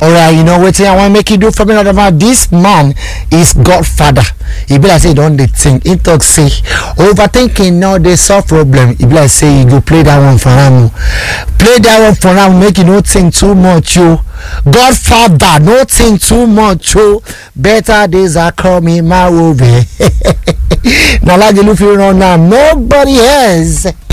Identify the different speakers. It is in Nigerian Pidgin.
Speaker 1: Alright, you know what I want to make you do for me not about this man is Godfather. He be like say don't they think he talk say overthinking now they solve problem. He be like say you go play that one for him. Play that one for him, make you not think too much you. Godfather, no think too much you. Better days are coming my way. Now like you look around now, nobody has.